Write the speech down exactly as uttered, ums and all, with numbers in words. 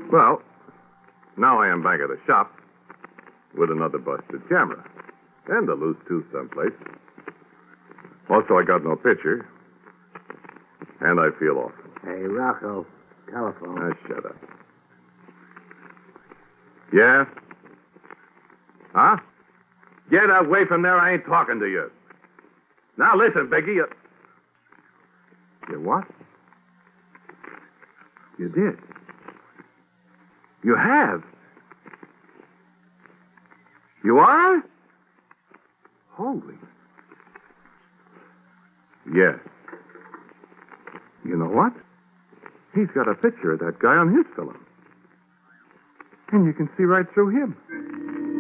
Well, now I am back at the shop with another busted camera and a loose tooth someplace. Also, I got no picture, and I feel awful. Hey, Rocco, telephone. Ah, shut up. Yeah? Huh? Get away from there. I ain't talking to you. Now, listen, Biggie. You, you what? You did. You have. You are? Holy. Yes. You know what? He's got a picture of that guy on his film. And you can see right through him.